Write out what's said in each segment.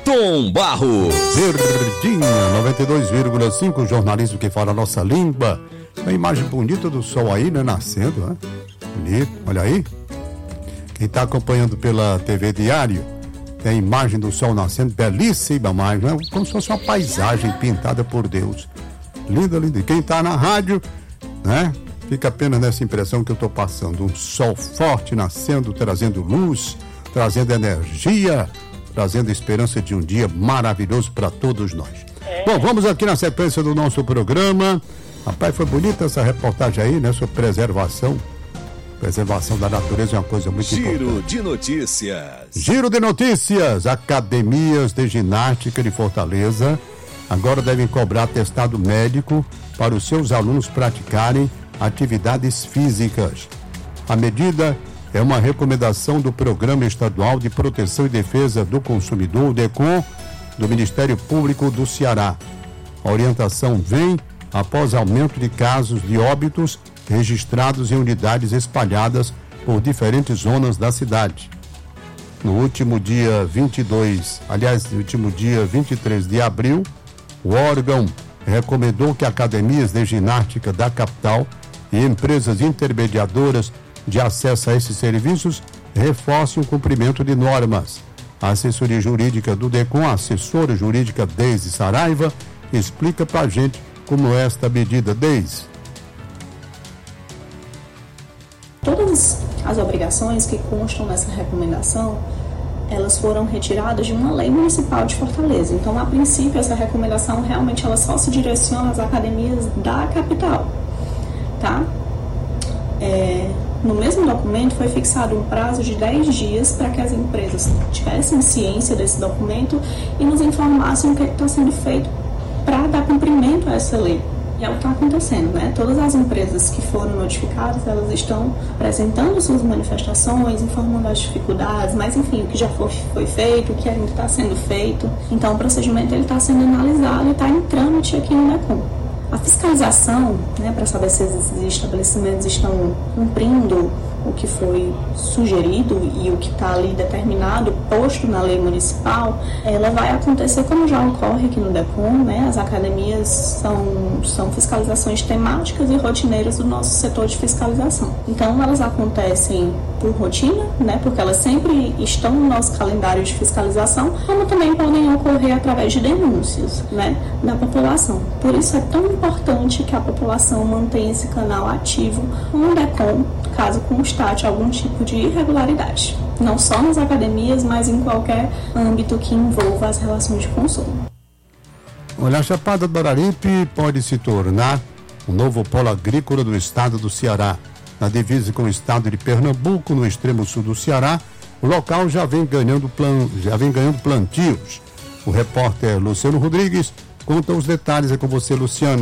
Tom Barros. Verdinha 92,5, jornalismo que fala a nossa língua. Uma imagem bonita do sol aí, né? Nascendo, né? Bonito, olha aí. Quem está acompanhando pela TV Diário, tem a imagem do sol nascendo, belíssima imagem, né? Como se fosse uma paisagem pintada por Deus. Linda, linda. E quem está na rádio, né? Fica apenas nessa impressão que eu estou passando. Um sol forte nascendo, trazendo luz, trazendo energia, trazendo esperança de um dia maravilhoso para todos nós. Bom, vamos aqui na sequência do nosso programa. Rapaz, foi bonita essa reportagem aí, né? Sobre preservação. Preservação da natureza é uma coisa muito importante. Giro de notícias. Giro de notícias. Academias de ginástica de Fortaleza agora devem cobrar atestado médico para os seus alunos praticarem atividades físicas. A medida é uma recomendação do Programa Estadual de Proteção e Defesa do Consumidor, o DECON, do Ministério Público do Ceará. A orientação vem após aumento de casos de óbitos registrados em unidades espalhadas por diferentes zonas da cidade. No último dia 23 de abril, o órgão recomendou que academias de ginástica da capital e empresas intermediadoras de acesso a esses serviços reforcem o cumprimento de normas. A assessoria jurídica do DECON, a assessora jurídica Deise Saraiva, explica para a gente como é esta medida, Deise. Todas as obrigações que constam nessa recomendação, elas foram retiradas de uma lei municipal de Fortaleza. Então, a princípio, essa recomendação realmente ela só se direciona às academias da capital, tá? No mesmo documento foi fixado um prazo de 10 dias para que as empresas tivessem ciência desse documento e nos informassem o que está sendo feito para dar cumprimento a essa lei. E é o que está acontecendo, né? Todas as empresas que foram notificadas, elas estão apresentando suas manifestações, informando as dificuldades, mas enfim, o que já foi feito, o que ainda está sendo feito. Então, o procedimento está sendo analisado e está em trâmite aqui no DECON. A fiscalização, né, para saber se esses estabelecimentos estão cumprindo o que foi sugerido e o que está ali determinado, posto na lei municipal, ela vai acontecer como já ocorre aqui no DECON, né? As academias são fiscalizações temáticas e rotineiras do nosso setor de fiscalização. Então, elas acontecem por rotina, né? Porque elas sempre estão no nosso calendário de fiscalização, como também podem ocorrer através de denúncias, né, da população. Por isso é tão importante que a população mantenha esse canal ativo no DECON, caso constate algum tipo de irregularidade. Não só nas academias, mas em qualquer âmbito que envolva as relações de consumo. Olha, a Chapada do Araripe pode se tornar o novo polo agrícola do estado do Ceará. Na divisa com o estado de Pernambuco, no extremo sul do Ceará, o local já vem ganhando plantios. O repórter Luciano Rodrigues conta os detalhes. É com você, Luciano.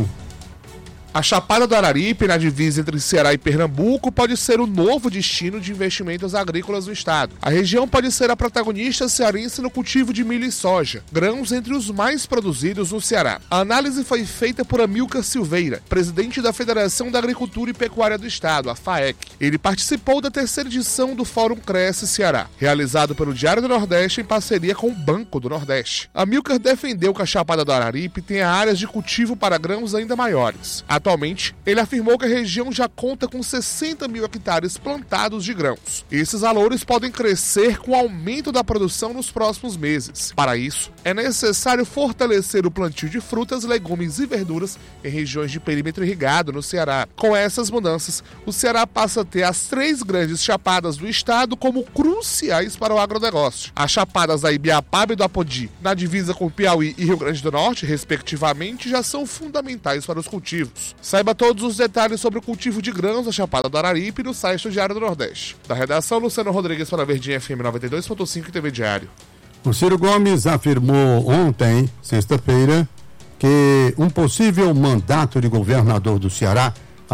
A Chapada do Araripe, na divisa entre Ceará e Pernambuco, pode ser o novo destino de investimentos agrícolas do estado. A região pode ser a protagonista cearense no cultivo de milho e soja, grãos entre os mais produzidos no Ceará. A análise foi feita por Amilcar Silveira, presidente da Federação da Agricultura e Pecuária do Estado, a FAEC. Ele participou da terceira edição do Fórum Cresce Ceará, realizado pelo Diário do Nordeste em parceria com o Banco do Nordeste. Amilcar defendeu que a Chapada do Araripe tenha áreas de cultivo para grãos ainda maiores. Atualmente, ele afirmou que a região já conta com 60 mil hectares plantados de grãos. Esses valores podem crescer com o aumento da produção nos próximos meses. Para isso, é necessário fortalecer o plantio de frutas, legumes e verduras em regiões de perímetro irrigado no Ceará. Com essas mudanças, o Ceará passa a ter as 3 grandes chapadas do estado como cruciais para o agronegócio. As chapadas da Ibiapaba e do Apodi, na divisa com Piauí e Rio Grande do Norte, respectivamente, já são fundamentais para os cultivos. Saiba todos os detalhes sobre o cultivo de grãos da Chapada do Araripe no site do Diário do Nordeste. Da redação, Luciano Rodrigues para a Verdinha FM 92.5 e TV Diário. O Ciro Gomes afirmou ontem, sexta-feira, que um possível mandato de governador do Ceará